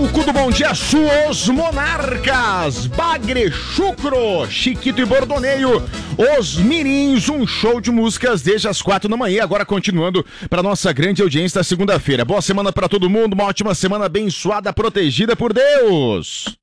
palco do Bom Dia Sul, os Monarcas, Bagre, Chucro, Chiquito e Bordoneio, os Mirins, um show de músicas desde as 4 da manhã, agora continuando para nossa grande audiência da segunda-feira. Boa semana para todo mundo, uma ótima semana abençoada, protegida por Deus.